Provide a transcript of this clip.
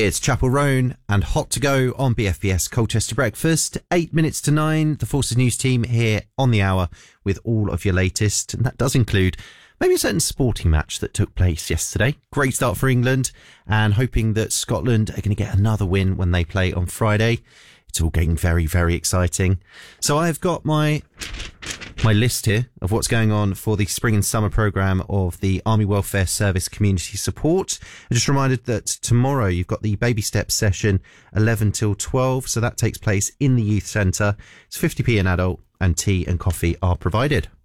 It's Chapel Roan and Hot to Go on BFBS Colchester Breakfast. 8 minutes to 9. The Forces News team here on the hour with all of your latest. And that does include maybe a certain sporting match that took place yesterday. Great start for England, and hoping that Scotland are going to get another win when they play on Friday. It's all getting very, very exciting. So I've got my list here of what's going on for the spring and summer programme of the Army Welfare Service Community Support. I just reminded that tomorrow you've got the Baby Steps session 11 till 12. So that takes place in the youth centre. It's 50p an adult and tea and coffee are provided.